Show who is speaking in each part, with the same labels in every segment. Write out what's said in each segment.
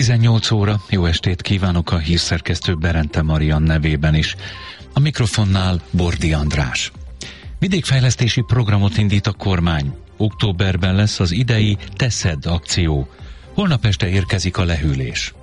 Speaker 1: 18 óra, jó estét kívánok a hírszerkesztő Berente Marian nevében is. A mikrofonnál Bordi András. Vidékfejlesztési programot indít a kormány. Októberben lesz az idei Teszed akció. Holnap este érkezik a lehűlés.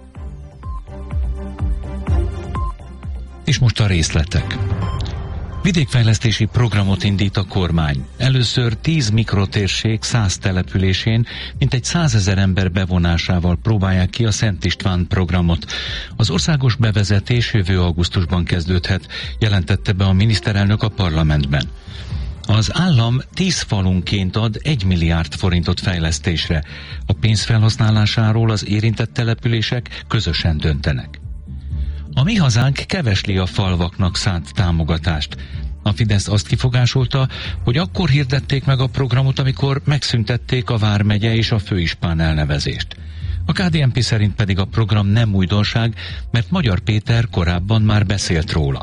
Speaker 1: És most a részletek. Vidékfejlesztési programot indít a kormány. Először 10 mikrotérség 100 településén mintegy 100 000 ember bevonásával próbálják ki a Szent István programot. Az országos bevezetés jövő augusztusban kezdődhet, jelentette be a miniszterelnök a parlamentben. Az állam 10 falunként ad 1 milliárd forintot fejlesztésre. A pénz felhasználásáról az érintett települések közösen döntenek. A Mi Hazánk kevesli a falvaknak szánt támogatást. A Fidesz azt kifogásolta, hogy akkor hirdették meg a programot, amikor megszüntették a vármegye és a főispán elnevezést. A KDNP szerint pedig a program nem újdonság, mert Magyar Péter korábban már beszélt róla.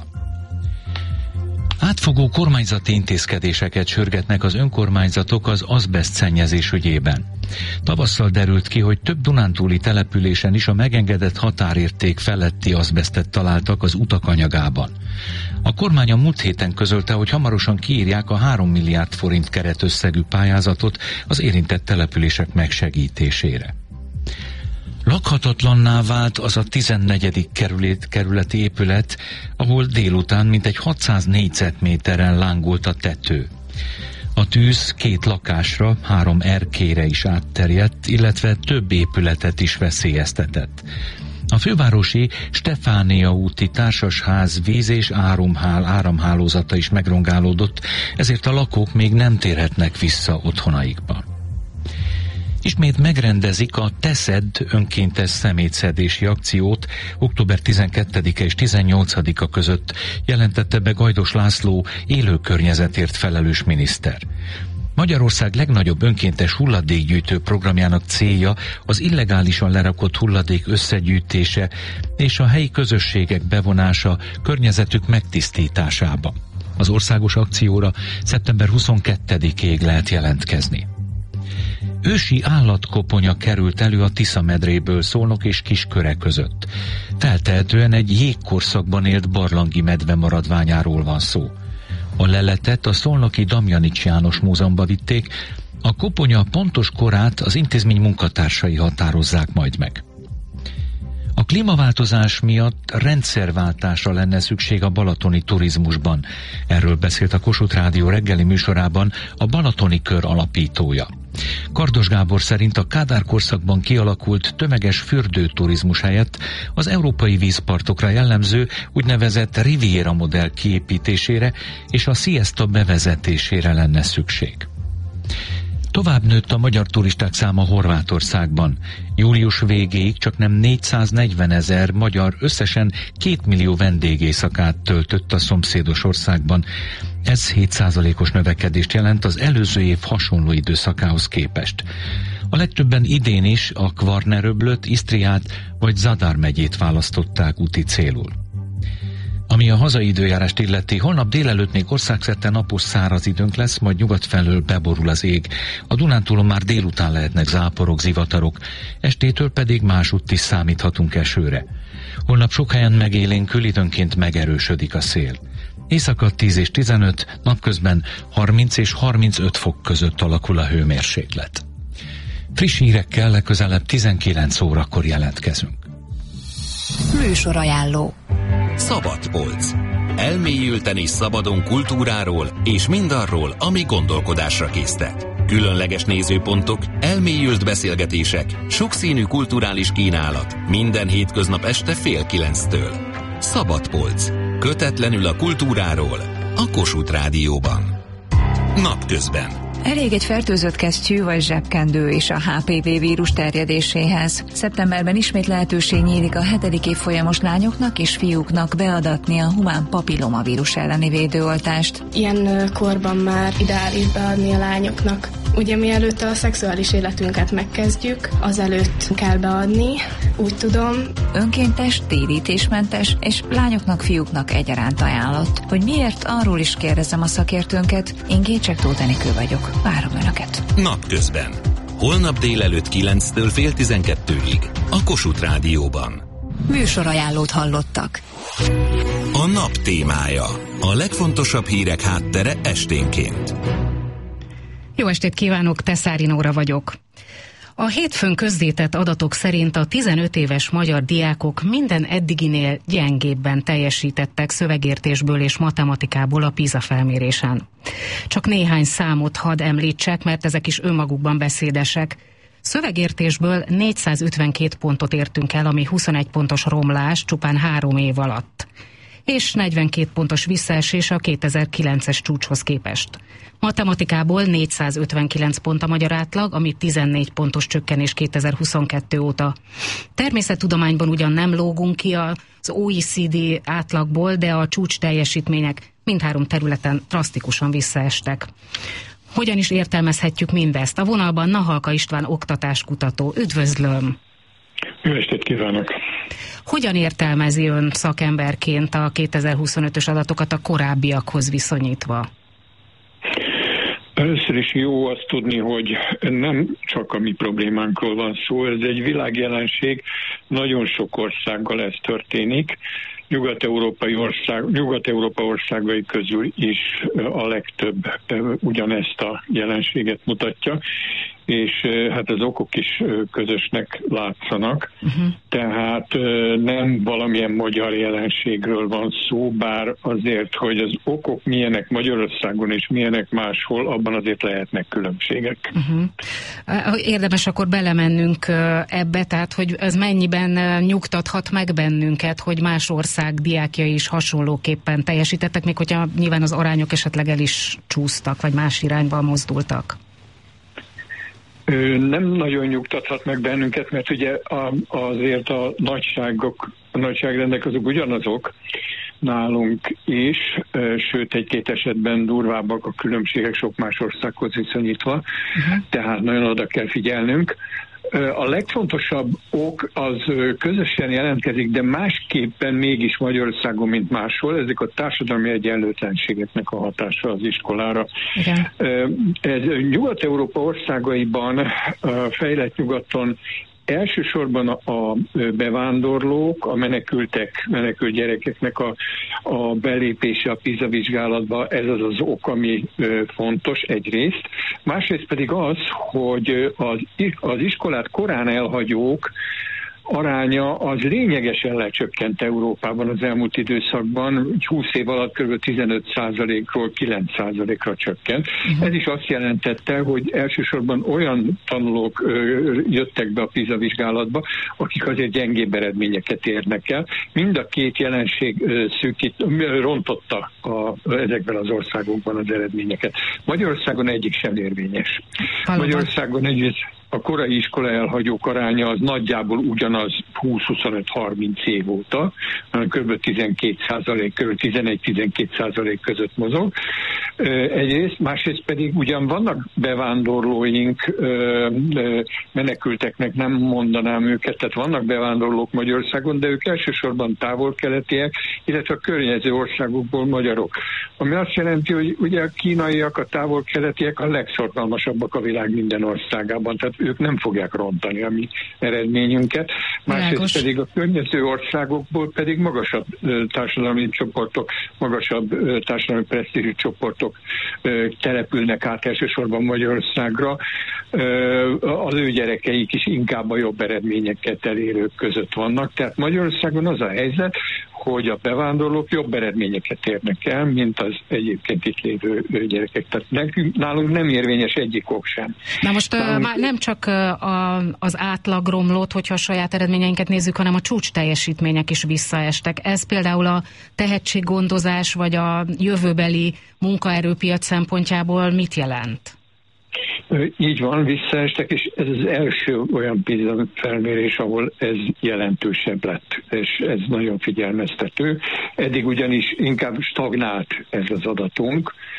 Speaker 1: Átfogó kormányzati intézkedéseket sürgetnek az önkormányzatok az azbeszt szennyezés ügyében. Tavasszal derült ki, hogy több dunántúli településen is a megengedett határérték feletti azbesztet találtak az utak anyagában. A kormány a múlt héten közölte, hogy hamarosan kiírják a 3 milliárd forint keretösszegű pályázatot az érintett települések megsegítésére. Lakhatatlanná vált az a 14. kerületi épület, ahol délután mintegy 600 négyzetméteren lángolt a tető. A tűz 2 lakásra, 3 erkélyre is átterjedt, illetve több épületet is veszélyeztetett. A fővárosi Stefánia úti társasház víz- és áramhálózata is megrongálódott, ezért a lakók még nem térhetnek vissza otthonaikba. Ismét megrendezik a Teszed önkéntes szemétszedési akciót október 12-e és 18-a között, jelentette be Gajdos László élőkörnyezetért felelős miniszter. Magyarország legnagyobb önkéntes hulladékgyűjtő programjának célja az illegálisan lerakott hulladék összegyűjtése és a helyi közösségek bevonása környezetük megtisztításába. Az országos akcióra szeptember 22-ig lehet jelentkezni. Ősi állatkoponya került elő a Tisza-medréből Szolnok és Kisköre között. Feltehetően egy jégkorszakban élt barlangi medve maradványáról van szó. A leletet a szolnoki Damjanics János Múzeumba vitték, a koponya pontos korát az intézmény munkatársai határozzák majd meg. A klímaváltozás miatt rendszerváltásra lenne szükség a balatoni turizmusban. Erről beszélt a Kossuth Rádió reggeli műsorában a Balatoni Kör alapítója. Kardos Gábor szerint a Kádár korszakban kialakult tömeges fürdőturizmus helyett az európai vízpartokra jellemző úgynevezett Riviera modell kiépítésére és a siesta bevezetésére lenne szükség. Tovább nőtt a magyar turisták száma Horvátországban. Július végéig csaknem 440 000 magyar összesen 2 millió vendégészakát töltött a szomszédos országban. Ez 7%-os növekedést jelent az előző év hasonló időszakához képest. A legtöbben idén is a Kvarneröblöt, Isztriát vagy Zadar megyét választották úti célul. Ami a hazai időjárást illeti, holnap délelőtt még országszerte napos száraz időnk lesz, majd nyugat felől beborul az ég. A Dunántúlon már délután lehetnek záporok, zivatarok, estétől pedig másutt is számíthatunk esőre. Holnap sok helyen megélénkül, időnként megerősödik a szél. Éjszaka 10 és 15, napközben 30 és 35 fok között alakul a hőmérséklet. Friss hírekkel legközelebb 19 órakor jelentkezünk.
Speaker 2: Műsorajánló.
Speaker 3: Szabadpolc. Elmélyülten és szabadon kultúráról és mindarról, ami gondolkodásra késztet. Különleges nézőpontok, elmélyült beszélgetések, sokszínű kulturális kínálat. Minden hétköznap este 8:30-től. Szabadpolc. Kötetlenül a kultúráról a Kossuth Rádióban. Napközben.
Speaker 2: Elég egy fertőzött kesztyű vagy zsebkendő is a HPV vírus terjedéséhez. Szeptemberben ismét lehetőség nyílik a 7. évfolyamos lányoknak és fiúknak beadatni a humán papillomavírus elleni védőoltást.
Speaker 4: Ilyen korban már ideális beadni a lányoknak. Ugye mielőtt a szexuális életünket megkezdjük, azelőtt kell beadni, úgy tudom.
Speaker 2: Önkéntes, térítésmentes és lányoknak, fiúknak egyaránt ajánlott. Hogy miért, arról is kérdezem a szakértőnket. Én Gécsek Tóth Enikő vagyok. Várom Önöket.
Speaker 3: Napközben. Holnap délelőtt 9-től fél 12-ig. A Kossuth Rádióban.
Speaker 2: Műsorajánlót hallottak.
Speaker 3: A nap témája. A legfontosabb hírek háttere esténként.
Speaker 5: Jó estét kívánok, Teszári Nóra vagyok. A hétfőn közzétett adatok szerint a 15 éves magyar diákok minden eddiginél gyengébben teljesítettek szövegértésből és matematikából a PISA felmérésen. Csak néhány számot hadd említsek, mert ezek is önmagukban beszédesek. Szövegértésből 452 pontot értünk el, ami 21 pontos romlás csupán 3 év alatt, és 42 pontos visszaesés a 2009-es csúcshoz képest. Matematikából 459 pont a magyar átlag, ami 14 pontos csökkenés 2022 óta. Természettudományban ugyan nem lógunk ki az OECD átlagból, de a csúcs teljesítmények mindhárom területen drasztikusan visszaestek. Hogyan is értelmezhetjük mindezt? A vonalban Nahalka István oktatáskutató. Üdvözlöm!
Speaker 6: Jó estét kívánok!
Speaker 5: Hogyan értelmezi ön szakemberként a 2025-ös adatokat a korábbiakhoz viszonyítva?
Speaker 6: Először is jó azt tudni, hogy nem csak a mi problémánkról van szó, ez egy világjelenség, nagyon sok országgal ez történik. Nyugat-Európa országai közül is a legtöbb ugyanezt a jelenséget mutatja, és hát az okok is közösnek látszanak. Tehát nem valamilyen magyar jelenségről van szó, bár azért, hogy az okok milyenek Magyarországon és milyenek máshol, abban azért lehetnek különbségek.
Speaker 5: Érdemes akkor belemennünk ebbe, tehát hogy ez mennyiben nyugtathat meg bennünket, hogy más ország diákjai is hasonlóképpen teljesítettek, még hogyha nyilván az arányok esetleg el is csúsztak, vagy más irányba mozdultak.
Speaker 6: Nem nagyon nyugtathat meg bennünket, mert ugye azért a nagyságrendek azok ugyanazok nálunk is, sőt egy-két esetben durvábbak a különbségek sok más országhoz viszonyítva, tehát nagyon oda kell figyelnünk. A legfontosabb ok az közösen jelentkezik, de másképpen mégis Magyarországon, mint máshol, ezek a társadalmi egyenlőtlenségeknek a hatása az iskolára. Igen. Ez Nyugat-Európa országaiban, fejlett nyugaton elsősorban a bevándorlók, a menekült gyerekeknek a belépése a PISA vizsgálatba, ez az ok, ami fontos egyrészt. Másrészt pedig az, hogy az iskolát korán elhagyók aránya az lényegesen lecsökkent Európában az elmúlt időszakban, 20 év alatt kb. 15%-ról 9%-ra csökkent. Ez is azt jelentette, hogy elsősorban olyan tanulók jöttek be a PISA vizsgálatba, akik azért gyengébb eredményeket érnek el. Mind a két jelenség rontotta ezekben az országokban az eredményeket. Magyarországon egyik sem érvényes. Magyarországon a korai iskola elhagyók aránya az nagyjából ugyanaz 20-25-30 év óta, kb. 12%, kb. 11-12% között mozog. Egyrészt, másrészt pedig ugyan vannak bevándorlóink, menekülteknek nem mondanám őket, tehát vannak bevándorlók Magyarországon, de ők elsősorban távol-keletiek, illetve a környező országokból magyarok. Ami azt jelenti, hogy ugye a kínaiak, a távol-keletiek a legszorgalmasabbak a világ minden országában, tehát ők nem fogják rontani a mi eredményünket. Másrészt pedig a környező országokból pedig magasabb társadalmi csoportok, magasabb társadalmi presztízsű csoportok települnek át elsősorban Magyarországra. Az ő gyerekeik is inkább a jobb eredményeket elérők között vannak. Tehát Magyarországon az a helyzet, hogy a bevándorlók jobb eredményeket érnek el, mint az egyébként itt lévő gyerekek. Tehát nálunk nem érvényes egyik ok sem.
Speaker 5: Na most már nem csak az átlag romlott, hogyha a saját eredményeinket nézzük, hanem a csúcs teljesítmények is visszaestek. Ez például a tehetséggondozás vagy a jövőbeli munkaerőpiac szempontjából mit jelent?
Speaker 6: Így van, visszaestek, és ez az első olyan PISA felmérés, ahol ez jelentősebb lett, és ez nagyon figyelmeztető. Eddig ugyanis inkább stagnált ez az adatunk.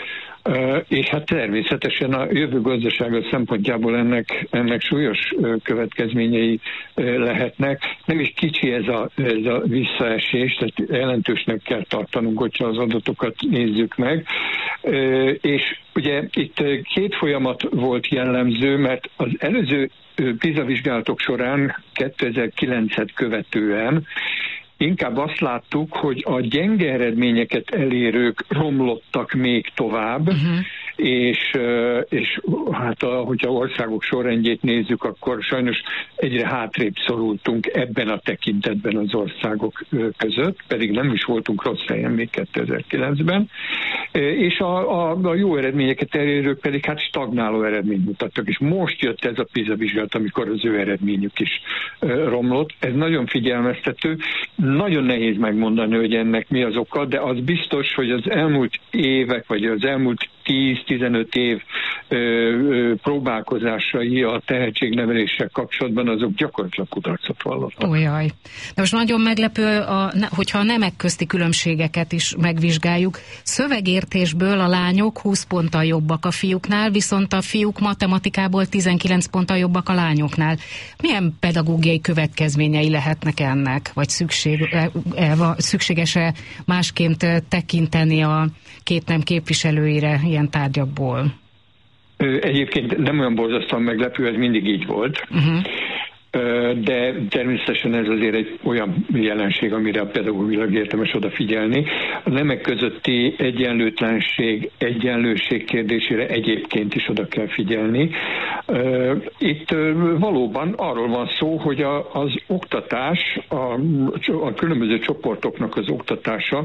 Speaker 6: És hát természetesen a jövő gazdasága szempontjából ennek súlyos következményei lehetnek. Nem is kicsi ez a visszaesés, tehát jelentősnek kell tartanunk, hogyha az adatokat nézzük meg. És ugye itt két folyamat volt jellemző, mert az előző PISA vizsgálatok során 2009-et követően inkább azt láttuk, hogy a gyenge eredményeket elérők romlottak még tovább, és hát hogyha országok sorrendjét nézzük, akkor sajnos egyre hátrébb szorultunk ebben a tekintetben az országok között, pedig nem is voltunk rossz helyen még 2009-ben, és a jó eredményeket elérők pedig hát stagnáló eredményt mutattak, és most jött ez a PISA vizsgálat, amikor az ő eredményük is romlott. Ez nagyon figyelmeztető, nagyon nehéz megmondani, hogy ennek mi az oka, de az biztos, hogy az elmúlt évek, vagy az elmúlt 10-15 év próbálkozásai a tehetségneveléssel kapcsolatban, azok gyakorlatilag kudarcot vallottak.
Speaker 5: Ojaj. De most nagyon meglepő, hogyha a nemek közti különbségeket is megvizsgáljuk. Szövegértésből a lányok 20 ponttal jobbak a fiúknál, viszont a fiúk matematikából 19 ponttal jobbak a lányoknál. Milyen pedagógiai következményei lehetnek ennek? Vagy szükséges-e másként tekinteni a két nem képviselőire ilyen tárgyakból?
Speaker 6: Egyébként nem olyan borzasztóan meglepő, ez mindig így volt. De természetesen ez azért egy olyan jelenség, amire a pedagógilag érdemes odafigyelni. A nemek közötti egyenlőség kérdésére egyébként is oda kell figyelni. Itt valóban arról van szó, hogy az oktatás, a különböző csoportoknak az oktatása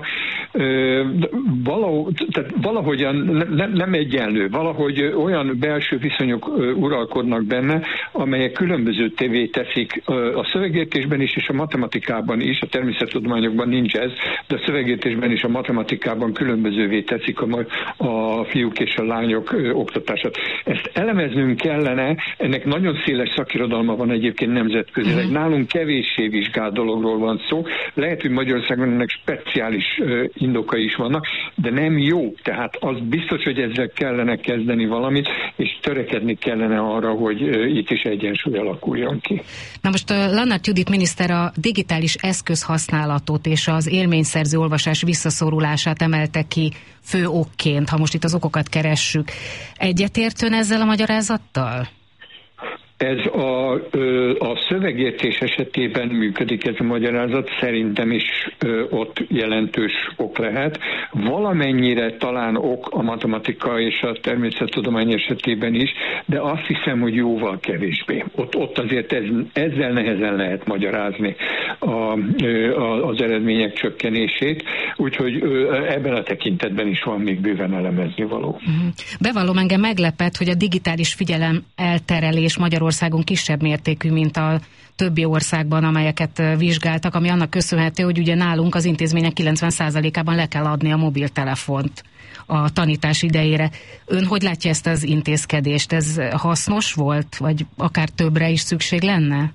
Speaker 6: valahogyan nem egyenlő, valahogy olyan belső viszonyok uralkodnak benne, amelyek különbözővé teszik a szövegértésben is, és a matematikában is, a természettudományokban nincs ez, de a szövegértésben és a matematikában különbözővé teszik a fiúk és a lányok oktatását. Ezt elemeznünk kellene, ennek nagyon széles szakirodalma van egyébként nemzetközileg. Nálunk kevéssé vizsgált dologról van szó. Lehet, hogy Magyarországon ennek speciális indokai is vannak, de nem jó. Tehát az biztos, hogy ezzel kellene kezdeni valamit, és törekedni kellene arra, hogy itt is egyensúly alakuljon ki.
Speaker 5: Na most Lannert Judit miniszter a digitális eszközhasználatot és az élményszerző olvasás visszaszorulását emelte ki fő okként, ha most itt az okokat keressük. Egyetért ön ezzel a magyarázattal?
Speaker 6: Ez a szövegértés esetében működik ez a magyarázat, szerintem is ott jelentős ok lehet. Valamennyire talán ok a matematika és a természettudomány esetében is, de azt hiszem, hogy jóval kevésbé. Ott azért ezzel nehezen lehet magyarázni az eredmények csökkenését, úgyhogy ebben a tekintetben is van még bőven elemezni való.
Speaker 5: Bevallom, engem meglepett, hogy a digitális figyelem elterelés Magyarországon kisebb mértékű, mint a többi országban, amelyeket vizsgáltak, ami annak köszönhető, hogy ugye nálunk az intézmények 90%-ában le kell adni a mobiltelefont a tanítás idejére. Ön hogy látja ezt az intézkedést? Ez hasznos volt, vagy akár többre is szükség lenne?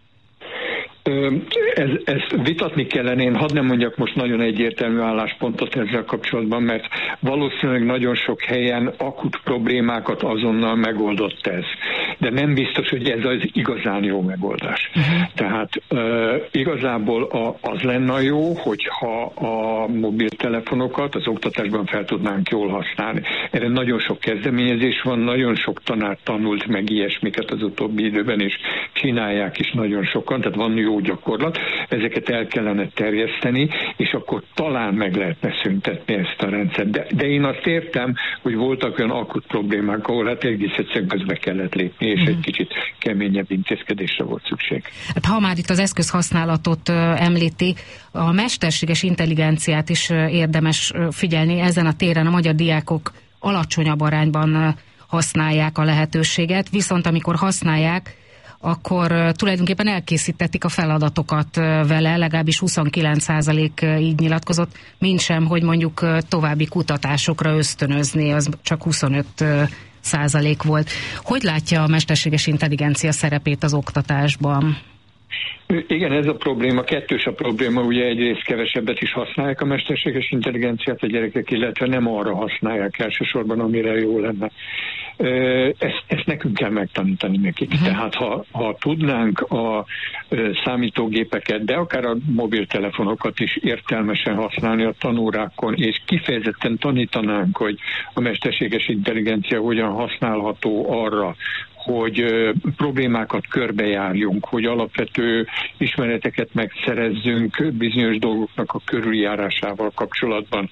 Speaker 6: Ezt vitatni kellene, én hadd nem mondjak most nagyon egyértelmű álláspontot ezzel kapcsolatban, mert valószínűleg nagyon sok helyen akut problémákat azonnal megoldott ez. De nem biztos, hogy ez az igazán jó megoldás. Tehát igazából az lenne jó, hogyha a mobiltelefonokat az oktatásban fel tudnánk jól használni. Erre nagyon sok kezdeményezés van, nagyon sok tanár tanult meg ilyesmiket az utóbbi időben, és csinálják is nagyon sokan, tehát van jó gyakorlat, ezeket el kellene terjeszteni, és akkor talán meg lehetne szüntetni ezt a rendszert. De én azt értem, hogy voltak olyan akut problémák, ahol hát egész egyszerűen közbe kellett lépni, és egy kicsit keményebb intézkedésre volt szükség.
Speaker 5: Hát, ha már itt az eszközhasználatot említi, a mesterséges intelligenciát is érdemes figyelni. Ezen a téren a magyar diákok alacsonyabb arányban használják a lehetőséget, viszont amikor használják, akkor tulajdonképpen elkészítették a feladatokat vele, legalábbis 29% így nyilatkozott, mintsem, hogy mondjuk további kutatásokra ösztönözni, az csak 25% volt. Hogy látja a mesterséges intelligencia szerepét az oktatásban?
Speaker 6: Igen, ez a probléma, kettős a probléma, ugye egyrészt kevesebbet is használják a mesterséges intelligenciát a gyerekek, illetve nem arra használják elsősorban, amire jó lenne. Ezt nekünk kell megtanítani nekik. Tehát ha tudnánk a számítógépeket, de akár a mobiltelefonokat is értelmesen használni a tanórákon, és kifejezetten tanítanánk, hogy a mesterséges intelligencia hogyan használható arra, hogy problémákat körbejárjunk, hogy alapvető ismereteket megszerezzünk bizonyos dolgoknak a körüljárásával kapcsolatban,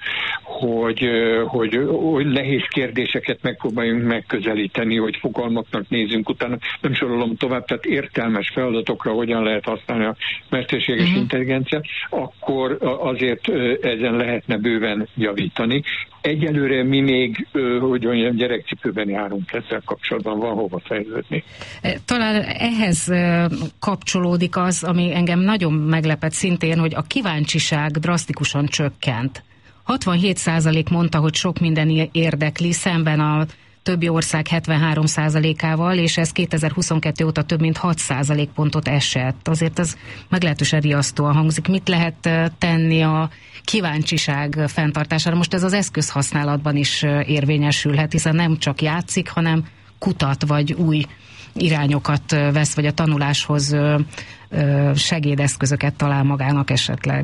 Speaker 6: hogy nehéz kérdéseket megpróbáljunk megközelíteni, hogy fogalmaknak nézzünk utána. Nem sorolom tovább, tehát értelmes feladatokra hogyan lehet használni a mesterséges intelligenciát, akkor azért ezen lehetne bőven javítani. Egyelőre mi még, hogy olyan gyerekcipőben járunk ezzel kapcsolatban, van hova fejlődni.
Speaker 5: Talán ehhez kapcsolódik az, ami engem nagyon meglepett szintén, hogy a kíváncsiság drasztikusan csökkent. 67% mondta, hogy sok minden érdekli, szemben a többi ország 73%-ával, és ez 2022 óta több mint 6% pontot esett. Azért ez meglehetősen riasztóan hangzik. Mit lehet tenni a kíváncsiság fenntartására? Most ez az eszközhasználatban is érvényesülhet, hiszen nem csak játszik, hanem kutat, vagy új irányokat vesz, vagy a tanuláshoz segédeszközöket talál magának esetleg.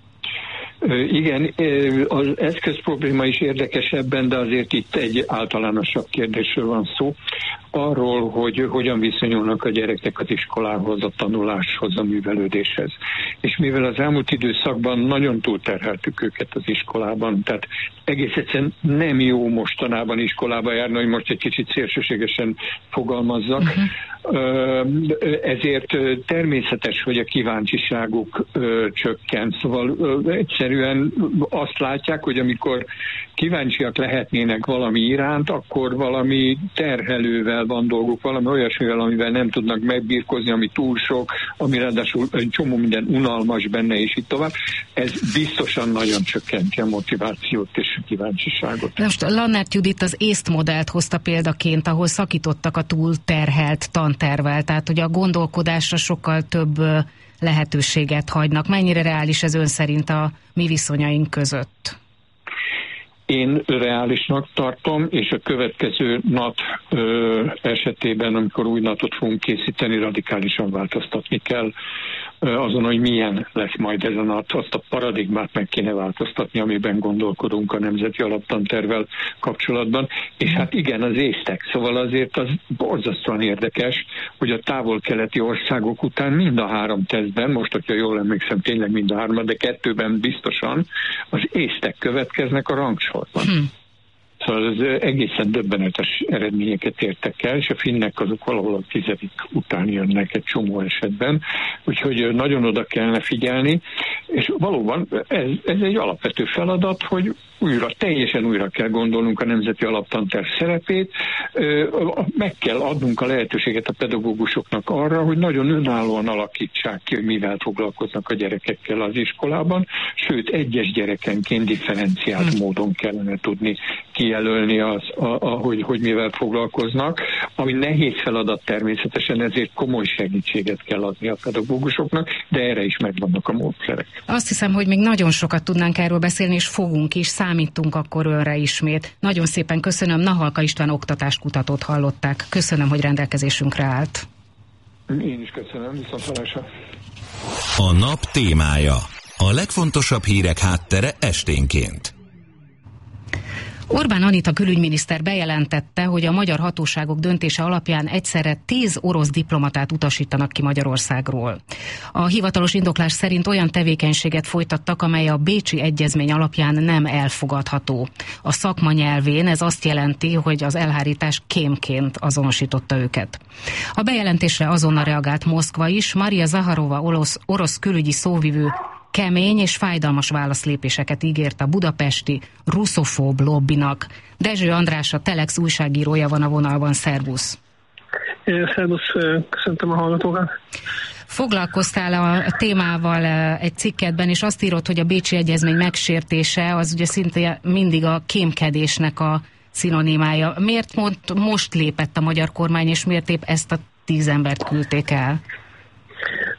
Speaker 6: Igen, az eszköz probléma is érdekesebben, de azért itt egy általánosabb kérdésről van szó. Arról, hogy hogyan viszonyulnak a gyerekek az iskolához, a tanuláshoz, a művelődéshez. És mivel az elmúlt időszakban nagyon túlterheltük őket az iskolában, tehát egész egyszerűen nem jó mostanában iskolába járni, hogy most egy kicsit szélsőségesen fogalmazzak. Ezért természetes, hogy a kíváncsiságuk csökken. Szóval egyszerűen azt látják, hogy amikor kíváncsiak lehetnének valami iránt, akkor valami terhelővel van dolguk, valami olyasmivel, amivel nem tudnak megbirkózni, ami túl sok, ami ráadásul egy csomó minden unalmas benne, és így tovább. Ez biztosan nagyon csökkenti a motivációt és a kíváncsiságot.
Speaker 5: Most Lannert Judit az észt modellt hozta példaként, ahol szakítottak a túlterhelt tantervvel, tehát hogy a gondolkodásra sokkal több lehetőséget hagynak. Mennyire reális ez ön szerint a mi viszonyaink között?
Speaker 6: Én reálisnak tartom, és a következő NAT esetében, amikor új NAT-ot fogunk készíteni, radikálisan változtatni kell azon, hogy milyen lesz majd ez a NAT, azt a paradigmát meg kéne változtatni, amiben gondolkodunk a Nemzeti Alaptantervvel kapcsolatban. És hát igen, az észtek, szóval azért az borzasztóan érdekes, hogy a távol-keleti országok után mind a 3 tesztben, most, hogyha jól emlékszem, tényleg mind a 3, de 2-ben biztosan, az észtek következnek a rangsorban. Szóval ez egészen döbbenetes eredményeket értek el, és a finnek azok valahol a 10. után jönnek egy csomó esetben, úgyhogy nagyon oda kellene figyelni, és valóban ez egy alapvető feladat, hogy teljesen újra kell gondolnunk a Nemzeti Alaptanterv szerepét, meg kell adnunk a lehetőséget a pedagógusoknak arra, hogy nagyon önállóan alakítsák ki, hogy mivel foglalkoznak a gyerekekkel az iskolában, sőt, egyes gyerekenként differenciált módon kellene tudni kijelölni hogy mivel foglalkoznak, ami nehéz feladat természetesen, ezért komoly segítséget kell adni a pedagógusoknak, de erre is megvannak a módszerek.
Speaker 5: Azt hiszem, hogy még nagyon sokat tudnánk erről beszélni, és fogunk is, számítunk akkor önre ismét. Nagyon szépen köszönöm, Nahalka István oktatáskutatót hallották. Köszönöm, hogy rendelkezésünkre állt.
Speaker 6: Én is köszönöm, viszontlátásra.
Speaker 3: A nap témája. A legfontosabb hírek háttere esténként.
Speaker 5: Orbán Anita külügyminiszter bejelentette, hogy a magyar hatóságok döntése alapján egyszerre 10 orosz diplomatát utasítanak ki Magyarországról. A hivatalos indoklás szerint olyan tevékenységet folytattak, amely a Bécsi Egyezmény alapján nem elfogadható. A szakma nyelvén ez azt jelenti, hogy az elhárítás kémként azonosította őket. A bejelentésre azonnal reagált Moszkva is. Maria Zaharova orosz külügyi szóvivő kemény és fájdalmas válaszlépéseket ígért a budapesti russzofób lobbinak. Dezső András, a Telex újságírója van a vonalban. Szervusz!
Speaker 7: Szervusz, köszöntöm a hallgatókat!
Speaker 5: Foglalkoztál a témával egy cikketben, és azt írod, hogy a Bécsi Egyezmény megsértése az ugye szinte mindig a kémkedésnek a szinonimája. Miért most lépett a magyar kormány, és miért épp ezt a 10 embert küldték el?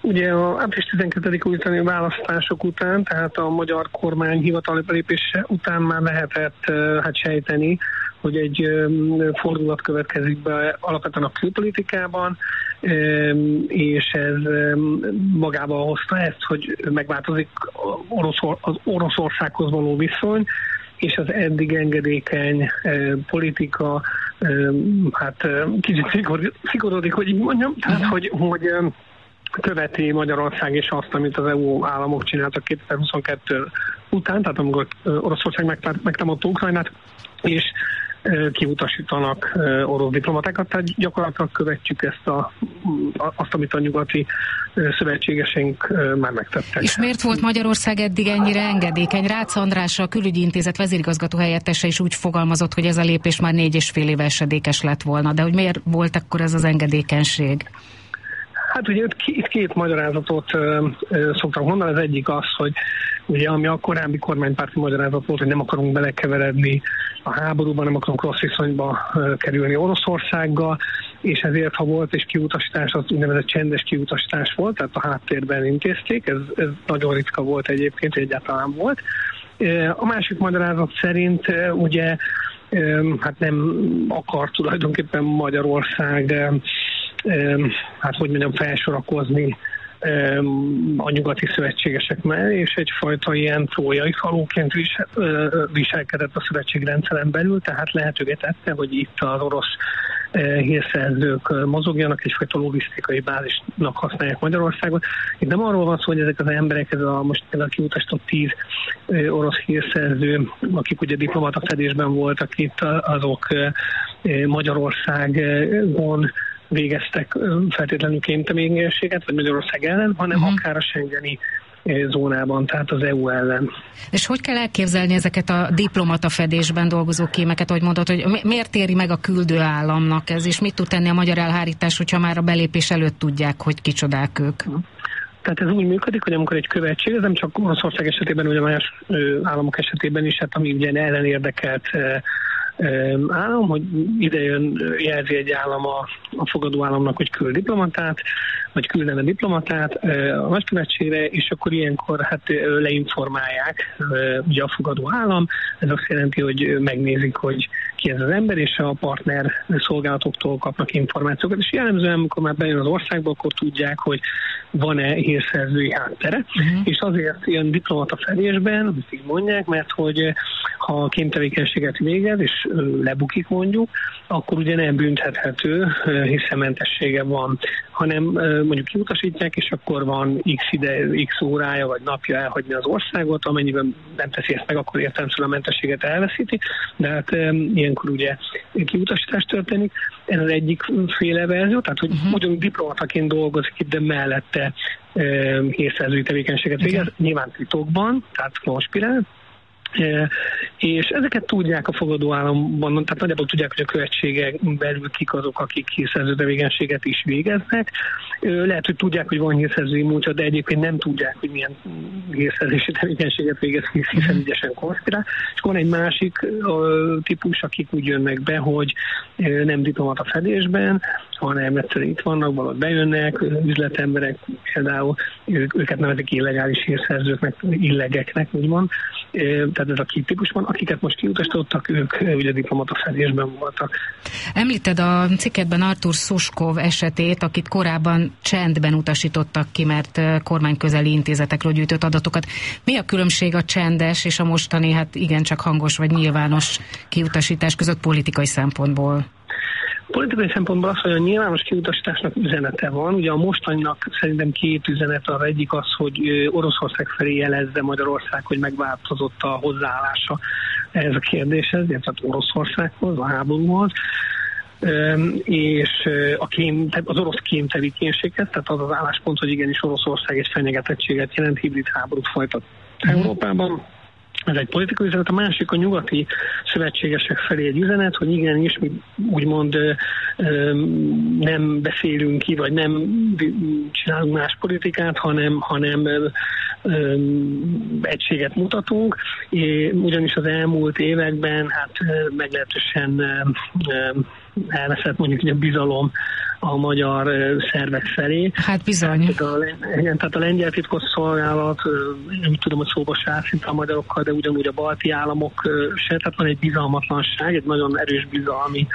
Speaker 7: Ugye a április 12. utáni választások után, tehát a magyar kormány hivatali belépése után már lehetett sejteni, hogy egy fordulat következik be alapvetően a külpolitikában, és ez magával hozta ezt, hogy megváltozik az Oroszországhoz való viszony, és az eddig engedékeny politika kicsit szigorodik, hogy így mondjam, tehát hogy követi Magyarország is azt, amit az EU államok csináltak 2022 után, tehát amikor Oroszország megtámadta Ukrajnát, és kiutasítanak orosz diplomatákat, tehát gyakorlatilag követjük azt, amit a nyugati szövetségeseink már megtettek.
Speaker 5: És miért volt Magyarország eddig ennyire engedékeny? Rácz András, a Külügyi Intézet vezérigazgató helyettese is úgy fogalmazott, hogy ez a lépés már 4,5 éve esedékes lett volna, de hogy miért volt akkor ez az engedékenység?
Speaker 7: Hát ugye itt két magyarázatot szoktam mondani. Az egyik az, hogy ugye ami a korábbi kormánypárti magyarázat volt, hogy nem akarunk belekeveredni a háborúban, nem akarunk rossz viszonyba kerülni Oroszországgal, és ezért, ha volt és kiutasítás, az úgynevezett csendes kiutasítás volt, tehát a háttérben intézték, ez nagyon ritka volt egyébként, hogy egyáltalán volt. A másik magyarázat szerint ugye nem akar tulajdonképpen Magyarország felsorakozni a nyugati szövetségesek mellé, és egyfajta ilyen trójai falóként viselkedett a szövetségrendszeren belül, tehát lehetőgetette, hogy itt az orosz hírszerzők mozogjanak, egyfajta logisztikai bázisnak használják Magyarországot. Itt nem arról van szó, hogy ezek az emberek, ez most például kiutasított 10 orosz hírszerző, akik ugye diplomata fedésben voltak itt, azok Magyarországon végeztek feltétlenül kémtevékenységet, vagy Magyarország ellen, hanem akár a schengeni zónában, tehát az EU ellen.
Speaker 5: És hogy kell elképzelni ezeket a diplomata fedésben dolgozó kémeket, hogy mondod, hogy miért éri meg a küldő államnak ez, és mit tud tenni a magyar elhárítás, hogyha már a belépés előtt tudják, hogy kicsodák ők?
Speaker 7: Tehát ez úgy működik, hogy amikor egy követség, ez nem csak Oroszország esetében, vagy a más államok esetében is, hát ami ugye ellenérdekelt állam, hogy idejön, jelzi egy állam a fogadó államnak, hogy küld diplomatát, vagy küldene diplomatát a nagykövetségre, és akkor ilyenkor leinformálják ugye a fogadó állam. Ez azt jelenti, hogy megnézik, hogy ki ez az ember, és a partner szolgálatoktól kapnak információkat, és jellemzően, amikor már bejön az országba, akkor tudják, hogy van-e hírszerzői háttere, és azért ilyen diplomata fedésben, azt így mondják, mert hogy ha kémtevékenységet végez, és lebukik mondjuk, akkor ugye nem büntethető, hiszen mentessége van, hanem mondjuk kiutasítják, és akkor van x órája vagy napja elhagyni az országot, amennyiben nem teszi ezt meg, akkor értelemszerűen a mentességet elveszíti, de hát ilyenkor ugye kiutasítás történik. Ez az egyik féle verzió, tehát hogy ugyanúgy diplomataként dolgozik itt, de mellette hírszerzői tevékenységet végez, nyilván titokban, tehát konspirál, és ezeket tudják a fogadó államban, tehát nagyjából tudják, hogy a követségek belül kik azok, akik hírszerző tevékenységet is végeznek. Lehet, hogy tudják, hogy van hírszerzői múltja, de egyébként nem tudják, hogy milyen hírszerzési tevékenységet végez, hiszen ügyesen konspirál. És van egy másik típus, akik úgy jönnek be, hogy nem diplomata fedésben, hanem egyszerűen itt vannak, valahogy bejönnek, üzletemberek például, őket nevezik illegális hírszerzőknek, illegeknek, úgymond. Tehát ez a két típus van, akiket most kiutasítottak, ők ugye diplomata fedésben voltak.
Speaker 5: Említed a cikkedben Artur Szuskov esetét, akit korábban csendben utasítottak ki, mert kormányközeli intézetekről gyűjtött adatokat. Mi a különbség a csendes és a mostani, hát igencsak hangos vagy nyilvános kiutasítás között politikai szempontból?
Speaker 7: Politikai szempontból az, hogy a nyilvános kiutasításnak üzenete van. Ugye a mostaninak szerintem két üzenet, az egyik az, hogy Oroszország felé jelezze Magyarország, hogy megváltozott a hozzáállása ehhez a kérdéshez, illetve Oroszországhoz, a háborúhoz, és az orosz kémtevékenységet, tehát az az álláspont, hogy igenis Oroszország egy fenyegetettséget jelent, hibrid háborút folytat Európában. Ez egy politikai üzenet, a másik a nyugati szövetségesek felé egy üzenet, hogy igenis mi úgymond nem beszélünk ki, vagy nem csinálunk más politikát, hanem egységet mutatunk, ugyanis az elmúlt években meglehetősen elveszett mondjuk a bizalom a magyar szervek felé.
Speaker 5: Hát bizony.
Speaker 7: Tehát a lengyel titkosszolgálat, úgy tudom, hogy szóba se áll szinte a magyarokkal, de ugyanúgy a balti államok se, tehát van egy bizalmatlanság, egy nagyon erős bizalmi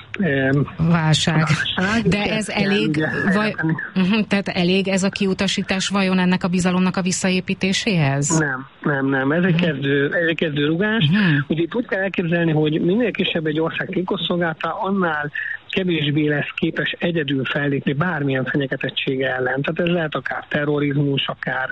Speaker 5: válság. De ez elég, tehát elég ez a kiutasítás vajon ennek a bizalomnak a visszaépítéséhez?
Speaker 7: Nem. Ez egy kezdő rugás. Ugye itt úgy kell elképzelni, hogy minél kisebb egy ország titkosszolgálata, annál kevésbé lesz képes egyedül fellépni bármilyen fenyegetettsége ellen. Tehát ez lehet akár terrorizmus, akár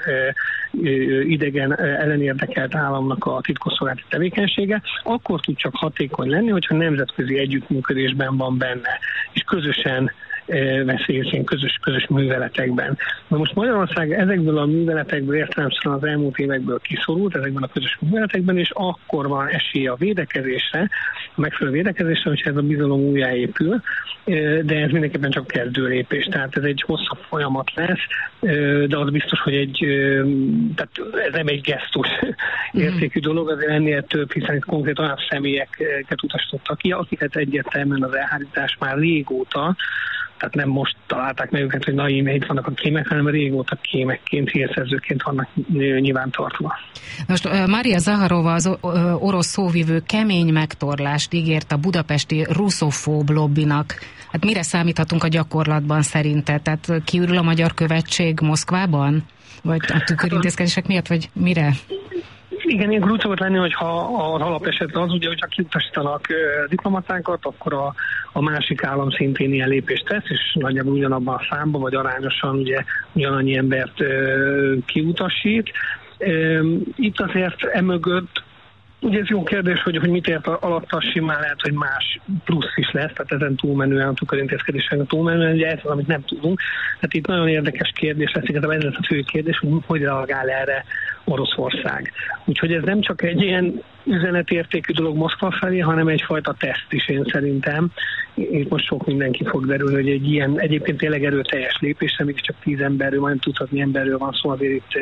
Speaker 7: idegen ellenérdekelt államnak a titkosszolgálati tevékenysége, akkor tud csak hatékony lenni, hogyha nemzetközi együttműködésben van benne, és közösen vesz részt közös műveletekben. Na most Magyarország ezekből a műveletekből értelemszerűen az elmúlt évekből kiszorult, ezekben a közös műveletekben, és akkor van esélye a védekezésre, a megfelelő védekezésre, hogyha ez a bizalom újjáépül, de ez mindenképpen csak kezdő lépés, tehát ez egy hosszabb folyamat lesz, de az biztos, hogy tehát ez nem egy gesztus értékű dolog, azért ennél több, hiszen itt konkrét olyan személyeket utasítottak ki, akiket egyértelműen az elhárítás már régóta, tehát nem most találták meg őket, hogy na íme itt vannak a kémek, hanem régóta kémekként, hírszerzőként vannak nyilvántartva.
Speaker 5: Most Maria Zaharova, az orosz szóvivő kemény megtorlást ígért a budapesti russzofób lobbinak. Hát mire számíthatunk a gyakorlatban szerinted? Tehát kiürül a magyar követség Moszkvában? Vagy a tükörintézkedések miatt, vagy mire?
Speaker 7: Igen, ilyen grúd szokott lenni, hogyha az alapeset az, ugye, hogyha kiutasítanak diplomatákat, akkor a másik állam szintén ilyen lépést tesz, és nagyjából ugyanabban a számban, vagy arányosan ugye ugyanannyi embert kiutasít. Itt azért emögött, ugye ez jó kérdés, hogy mit ért alatta, simán lehet, hogy más plusz is lesz, tehát ezen túlmenően, a tükörintézkedésen túlmenően, ugye ez az, amit nem tudunk. Tehát itt nagyon érdekes kérdés lesz, ez lesz a fő kérdés, hogy reagál erre Oroszország. Úgyhogy ez nem csak egy ilyen üzenetértékű dolog Moszkva felé, hanem egyfajta teszt is, én szerintem. Itt most sok mindenki fog derülni, hogy egy ilyen egyébként tényleg erőteljes lépésre, mégis csak 10 emberről, majd tudatni emberről van szó, azért itt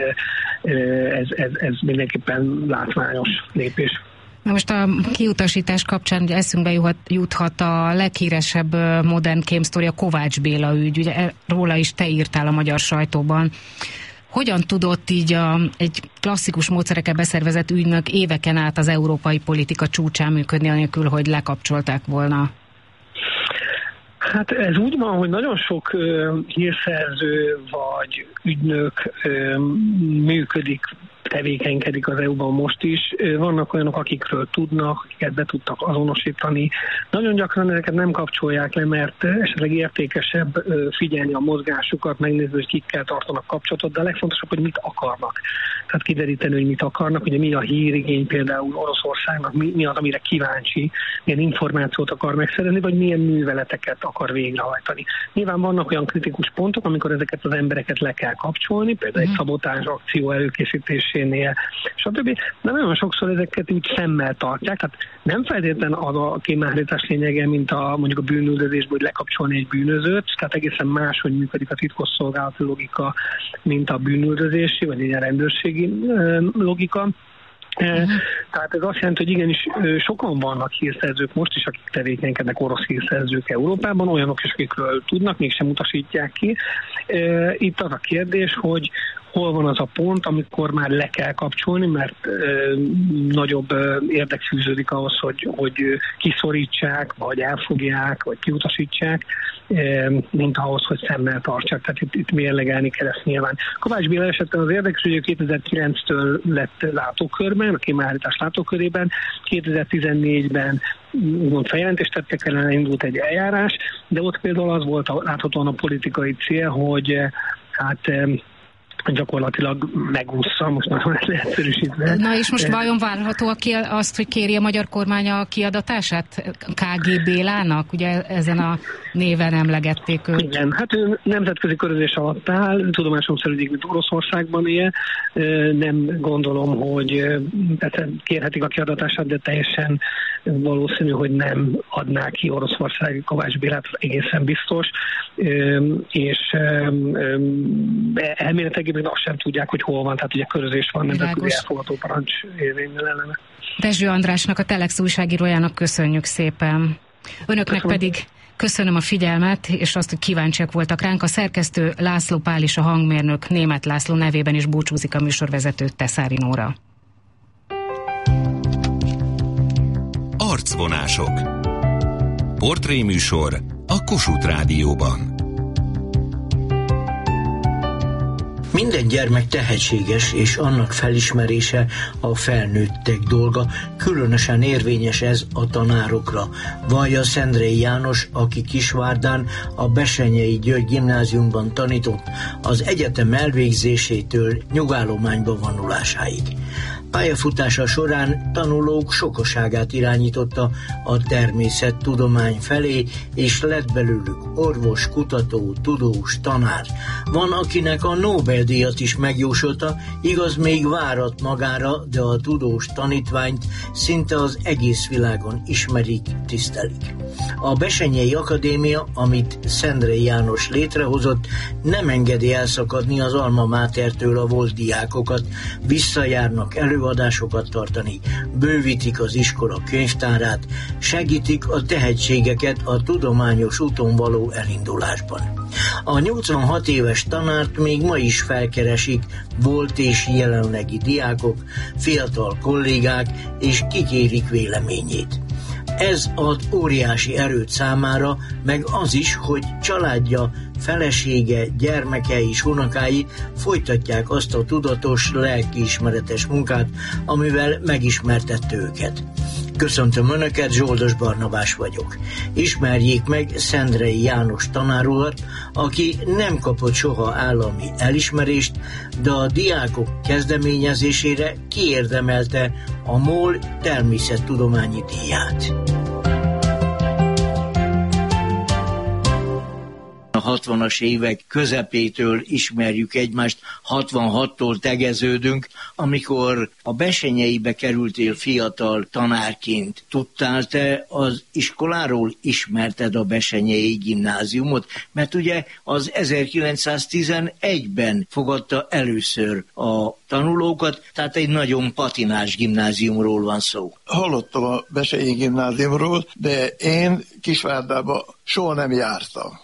Speaker 7: ez mindenképpen látványos lépés.
Speaker 5: Na most a kiutasítás kapcsán ugye eszünkbe juthat a leghíresebb modern kémsztori, a Kovács Béla ügy, ugye róla is te írtál a magyar sajtóban. Hogyan tudott így egy klasszikus módszerekkel beszervezett ügynök éveken át az európai politika csúcsán működni, anélkül, hogy lekapcsolták volna?
Speaker 7: Hát ez úgy van, hogy nagyon sok hírszerző vagy ügynök működik, tevékenykedik az EU-ban most is. Vannak olyanok, akikről tudnak, akiket be tudtak azonosítani. Nagyon gyakran ezeket nem kapcsolják le, mert esetleg értékesebb figyelni a mozgásukat, megnézni, hogy kikkel tartanak kapcsolatot, de a legfontosabb, hogy mit akarnak. Tehát kideríteni, hogy mit akarnak, ugye mi a hírigény például Oroszországnak, mi az, amire kíváncsi, milyen információt akar megszerezni, vagy milyen műveleteket akar végrehajtani. Nyilván vannak olyan kritikus pontok, amikor ezeket az embereket le kell kapcsolni, például egy szabotázs akció előkészítésénél, stb. De nagyon sokszor ezeket úgy szemmel tartják, tehát nem feltétlenül az a kémhárítás lényege, mint mondjuk a bűnüldözésből, hogy lekapcsolni egy bűnözőt, tehát egészen máshogy működik a titkosszolgálati logika, mint a bűnüldözési, vagy egy rendőrségi logika. Tehát ez azt jelenti, hogy igenis sokan vannak hírszerzők most is, akik tevékenykednek, orosz hírszerzők Európában, olyanok is, akikről tudnak, mégsem utasítják ki. Itt az a kérdés, hogy hol van az a pont, amikor már le kell kapcsolni, mert nagyobb érdek fűződik ahhoz, hogy kiszorítsák, vagy elfogják, vagy kiutasítsák, mint ahhoz, hogy szemmel tartsák. Tehát itt mérlegelni kell ezt nyilván. Kovács Béla esetben az érdekes, hogy 2009-től lett látókörben, a kémhárítás látókörében, 2014-ben úgymond feljelentést tettek ellen, indult egy eljárás, de ott például az volt láthatóan a politikai cél, hogy gyakorlatilag megúszza, most nagyon leegyszerűsítve.
Speaker 5: Na és most vajon várható azt, hogy kéri a magyar kormány a kiadatását KG Bélának? Ugye ezen a néven emlegették őt.
Speaker 7: Igen, hát ő nemzetközi körözés alatt áll, tudomásom szerint, mint Oroszországban él. Nem gondolom, hogy kérhetik a kiadatását, de teljesen valószínű, hogy nem adná ki Oroszország Kovács Bélát, egészen biztos. És elméletileg azt sem tudják, hogy hol van, tehát ugye körözés van, nemzetközi elfogadó parancs érvényel ellene.
Speaker 5: Dezső Andrásnak, a Telex újságírójának köszönjük szépen. Önöknek pedig köszönöm a figyelmet, és azt, hogy kíváncsiak voltak ránk. A szerkesztő László Pál és a hangmérnök Németh László nevében is búcsúzik a műsorvezető Teszári Nóra.
Speaker 3: Arcvonások. Portréműsor a Kossuth Rádióban.
Speaker 8: Minden gyermek tehetséges, és annak felismerése a felnőttek dolga, különösen érvényes ez a tanárokra. Vallja Szendrei János, aki Kisvárdán a Bessenyei György gimnáziumban tanított, az egyetem elvégzésétől nyugállományba vonulásáig. Pályafutása során tanulók sokaságát irányította a természettudomány felé, és lett belőlük orvos, kutató, tudós, tanár. Van, akinek a Nobel-díjat is megjósolta, igaz, még várat magára, de a tudós tanítványt szinte az egész világon ismerik, tisztelik. A Bessenyei Akadémia, amit Szendrei János létrehozott, nem engedi elszakadni az alma mátertől a volt diákokat, visszajárnak előadásokat tartani, bővítik az iskola könyvtárát, segítik a tehetségeket a tudományos úton való elindulásban. A 86 éves tanárt még ma is felkeresik volt és jelenlegi diákok, fiatal kollégák, és kikérik véleményét. Ez ad óriási erőt számára, meg az is, hogy családja, felesége, gyermeke és unokái folytatják azt a tudatos, lelkiismeretes munkát, amivel megismertette őket. Köszöntöm Önöket, Zsoldos Barnabás vagyok. Ismerjék meg Szendrei János tanárulat, aki nem kapott soha állami elismerést, de a diákok kezdeményezésére kiérdemelte a MOL természettudományi díját. A 60-as évek közepétől ismerjük egymást, 66-tól tegeződünk, amikor a Bessenyeibe kerültél fiatal tanárként. Tudtál te az iskoláról, ismerted a Bessenyei gimnáziumot? Mert ugye az 1911-ben fogadta először a tanulókat, tehát egy nagyon patinás gimnáziumról van szó.
Speaker 9: Hallottam a Bessenyei gimnáziumról, de én Kisvárdába soha nem jártam.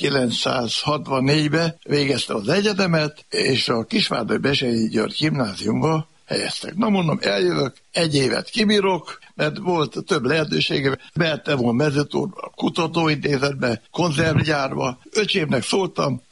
Speaker 9: 1964-ben végeztem az egyetemet, és a Kisvárdai Bessenyei György gimnáziumba helyeztek. Na mondom, eljövök, egy évet kibírok, mert volt több lehetőségem. Behettem volna Mezőtúrba, kutatóintézetbe, konzervgyárba. Öcsémnek szóltam,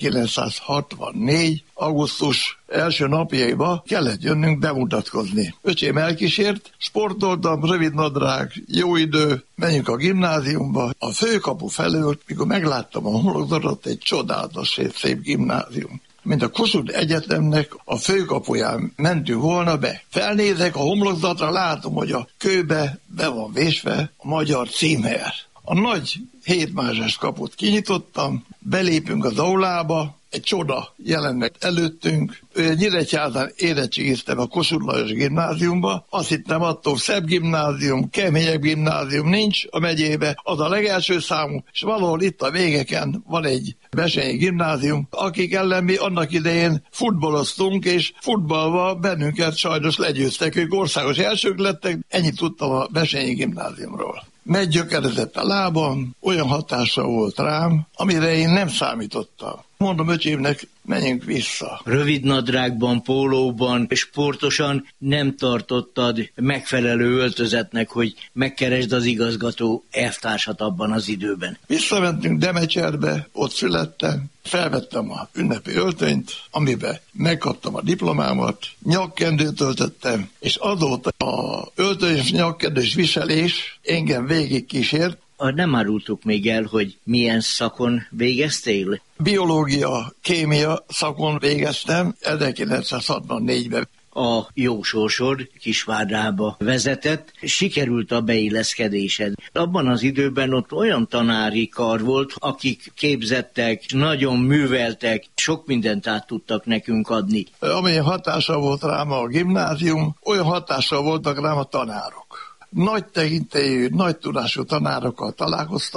Speaker 9: 1964. augusztus első napjaiba kellett jönnünk bemutatkozni. Öcsém elkísért, sportoltam, rövid nadrág, jó idő, menjünk a gimnáziumba. A főkapu felől, mikor megláttam a homlokzatot, egy csodálatos, szép gimnázium. Mint a Kossuth Egyetemnek a főkapuján mentünk volna be. Felnézek a homlokzatra, látom, hogy a kőbe be van vésve a magyar címher. A nagy 7 mázsás kaput kinyitottam, belépünk az aulába, egy csoda jelent meg előttünk. Nyíregyházán érettségiztem a Kossuth Lajos gimnáziumba. Azt hittem, attól szebb gimnázium, keményebb gimnázium nincs a megyébe. Az a legelső számú, és valahol itt a végeken van egy Bessenyei gimnázium, akik ellen mi annak idején futballoztunk, és futballva bennünket sajnos legyőztek. Ők országos elsők lettek. Ennyit tudtam a Bessenyei gimnáziumról. Meggyökerezett a lábam, olyan hatása volt rám, amire én nem számítottam. Mondom öcsémnek, menjünk vissza.
Speaker 8: Rövid nadrágban, pólóban, sportosan nem tartottad megfelelő öltözetnek, hogy megkeresd az igazgató elvtársat abban az időben.
Speaker 9: Visszamentünk Demecserbe, ott születtem, felvettem a ünnepi öltönyt, amiben megkaptam a diplomámat, nyakkendőt öltöttem, és azóta a öltönyös nyakkendős viselés engem végig kísért.
Speaker 8: Nem árultuk még el, hogy milyen szakon végeztél?
Speaker 9: Biológia, kémia szakon végeztem 1964-ben.
Speaker 8: A jó sorsod Kisvárdába vezetett, sikerült a beilleszkedésed. Abban az időben ott olyan tanári kar volt, akik képzettek, nagyon műveltek, sok mindent át tudtak nekünk adni.
Speaker 9: Amilyen hatása volt rám a gimnázium, olyan hatással voltak rám a tanárok. Nagy tekintélyű, nagy tudású tanárokkal találkoztam,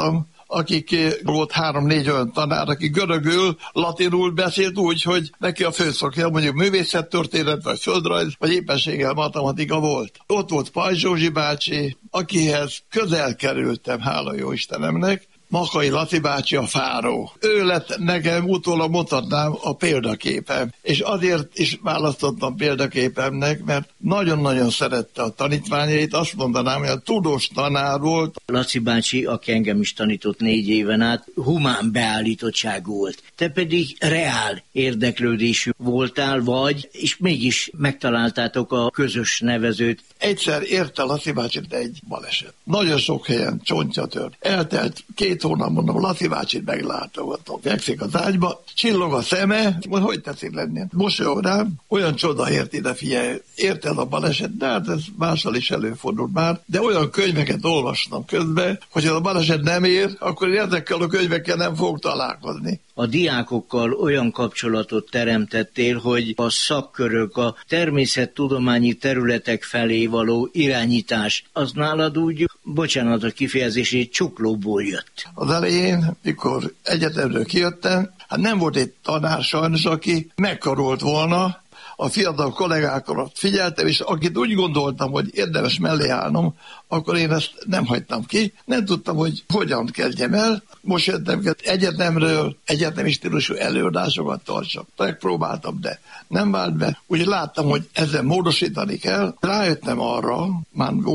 Speaker 9: akik volt 3-4 olyan tanár, aki görögül, latinul beszélt úgy, hogy neki a főszakja mondjuk művészettörténet, vagy földrajz, vagy éppenséggel matematika volt. Ott volt Pajzs Zsózsi bácsi, akihez közel kerültem, hála jó Istenemnek, Makai Laci bácsi a fáró. Ő lett nekem, utólag mutatnám, a példaképem. És azért is választottam példaképemnek, mert nagyon-nagyon szerette a tanítványait, azt mondanám, hogy a tudós tanár volt.
Speaker 8: Laci bácsi, aki engem is tanított 4 éven át, humán beállítottságú volt. Te pedig reál érdeklődésű voltál, vagy, és mégis megtaláltátok a közös nevezőt.
Speaker 9: Egyszer ért el Laci bácsit egy baleset. Nagyon sok helyen csontja tört. Eltelt 2 hónap, mondom, Laci bácsit meglátogatom. Fekszik az ágyba, csillog a szeme, mondom, hogy tetszik lenni? Mosolyog rám, olyan csoda ért ide, figyelj, ért el a baleset, de hát ez mással is előfordult már, de olyan könyveket olvastam közben, hogy ha a baleset nem ér, akkor én ezekkel a könyvekkel nem fogok találkozni.
Speaker 8: A diákokkal olyan kapcsolatot teremtettél, hogy a szakkörök, a természettudományi területek felé való irányítás, az nálad úgy, bocsánat a kifejezését, csuklóból jött.
Speaker 9: Az elején, mikor egyetemről kijöttem, hát nem volt egy tanár sajnos, aki megkarolt volna, a fiatal kollégákat figyeltem, és akit úgy gondoltam, hogy érdemes mellé állnom, akkor én ezt nem hagytam ki. Nem tudtam, hogy hogyan kezdjem el. Most jöttem egyetemről, egyetemi stílusú előadásokat tartsak. Megpróbáltam, de nem vált be. Úgyhogy láttam, hogy ezen módosítani kell. Rájöttem arra, már